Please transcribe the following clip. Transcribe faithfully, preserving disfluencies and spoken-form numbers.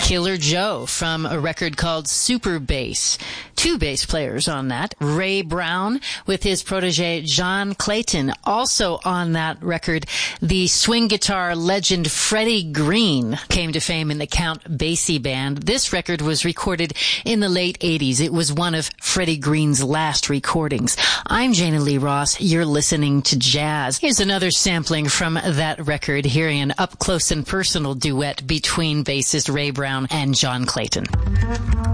Killer Joe from a record called Super Bass. Two bass players on that. Ray Brown with his protege John Clayton. Also on that record, the swing guitar legend Freddie Green came to fame in the Count Basie Band. This record was recorded in the late eighties. It was one of Freddie Green's last recordings. I'm Jana Lee Ross. You're listening to Jazz. Here's another sampling from that record, hearing an up-close and personal duet between bassist Ray Brown and John Clayton.